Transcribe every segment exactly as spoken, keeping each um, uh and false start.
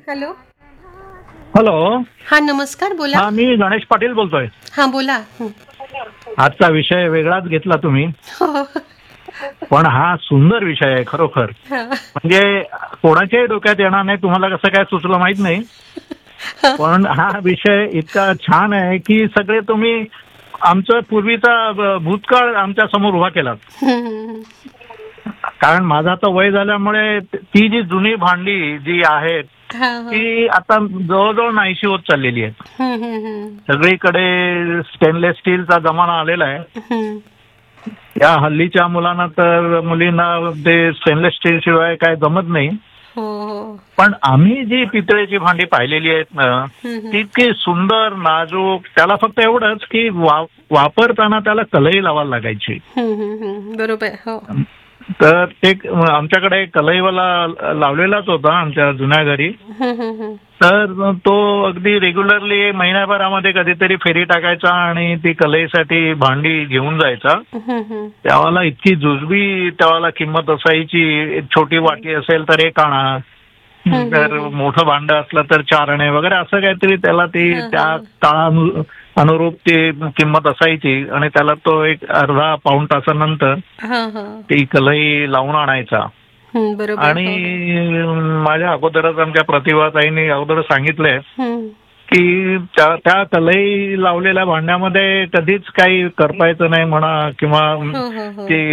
Hello. Hello. हा नमस्कार, बोला. हा, मी गणेश पाटील बोलतोय. हा बोला. हं. आजचा विषय वेगळाच घेतला तुम्ही, हो. पण हा सुंदर विषय आहे खरोखर. हा. म्हणजे कोणाच्याही डोक्यात येणार नाही, तुम्हाला कसं काय सुचलं माहित नाही, पण हा विषय इतका छान आहे की सगळे तुम्ही आमचा पूर्वीचा ब- भूतकाळ आमच्या समोर उभा केला. हं. कारण माझं आता वय झाल्यामुळे ती जी जुनी भांडी जी आहेत हा, हा. ती आता जवळजवळ नाहीशी होत चाललेली आहेत. हं, हं, हं. सगळीकडे स्टेनलेस स्टीलचा जमाना आलेला आहे. हं. या हल्लीच्या मुलांना तर मुलींना ते स्टेनलेस स्टील शिवाय काय जमत नाही. हो, हो. पण आम्ही जी पितळेची भांडी पाहिलेली आहेत ना, हं, हं. ती इतकी सुंदर नाजूक, त्याला फक्त एवढंच की वा- वापरताना त्याला कलई लावायला लागायची. हं, हं, हं. बरोबर. हो. तर ते आमच्याकडे कलईवाला लावलेलाच होता आमच्या जुन्या घरी. हं, हं, हं. तर तो अगदी रेग्युलरली महिन्याभरामध्ये कधीतरी फेरी टाकायचा आणि ती कलईसाठी भांडी घेऊन जायचा. हं, हं. त्यावेळेला इतकी जुजबी त्यावेळेला किंमत असायची. एक छोटी वाटी असेल तर एक आणा, हं, तर हं. मोठं भांड असलं तर चार आणे वगैरे असं काहीतरी त्याला ती हं, त्या हं. काळानु अनुरूप ती किंमत असायची आणि त्याला तो एक अर्धा पाऊण तासानंतर हा, हा. ती कलई लावून आणायचा. हं, बरोबर. आणि हो. माझ्या अगोदरच आमच्या प्रतिभाताईंनी अगोदर सांगितलंय हं. की त्या त्या कलई लावलेल्या भांड्यामध्ये कधीच काही करपायचं नाही म्हणा, किंवा हो, हो, हो. ते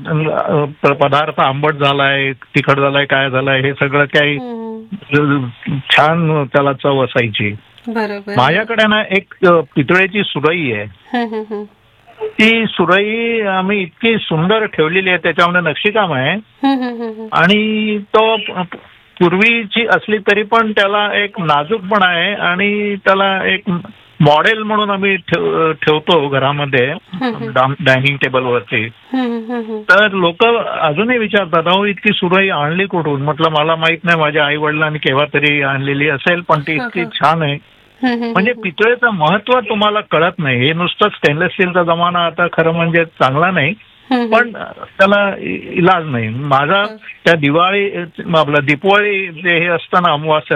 अं, पदार्थ आंबट झालाय, तिखट झालाय, काय झालाय, हे सगळं काही हं. छान त्याला चव असायची. बरोबर. माझ्याकडे ना एक अं, पितळेची सुरई आहे. हं, हं, हं. ती सुरई आम्ही इतकी सुंदर ठेवलेली आहे, त्याच्यामध्ये नक्षीकाम आहे हं, हं, हं, हं. आणि तो पूर्वीची असली तरी पण त्याला एक नाजूकपणा आहे आणि त्याला एक मॉडेल म्हणून आम्ही ठेव- ठेवतो घरामध्ये डायनिंग टेबलवरती. हं, हं, हं. तर लोक अजूनही विचारतात, अहो इतकी सुरई आणली कुठून? म्हटलं मला माहित नाही, माझ्या आई वडिलांनी केव्हा तरी आणलेली असेल, पण ती इतकी छान आहे. हं, हं, म्हणजे हं. पितळेचं महत्व तुम्हाला कळत नाही. हे नुसतं स्टेनलेस स्टीलचा जमाना आता खरं म्हणजे चांगला नाही, हं, हं. पण त्याला इ- इलाज नाही. माझा त्या दिवाळी आपलं दीपावळी जे हे असतं ना, अमावास्या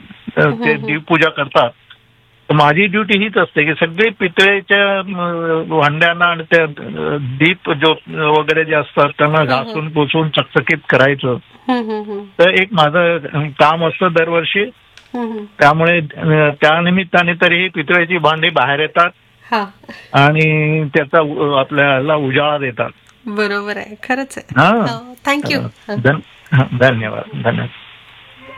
ते दीपपूजा करतात, तर माझी ड्युटी हीच असते की सगळी पितळेच्या अं, भांड्यांना आणि त्या अं, दीप ज्योत वगैरे जे असतात त्यांना घासून पुसून चकचकीत करायचं. हं, हं, हं. तर एक माझं काम असतं दरवर्षी. हं, हं. त्यामुळे अं, त्या निमित्ताने तरी ही पितळेची भांडी बाहेर येतात हा. आणि त्याचा उ- आपल्याला उजाळा देतात. बरोबर आहे, खरंच आहे. हा. थँक्यू. धन- धन्यवाद धन्यवाद.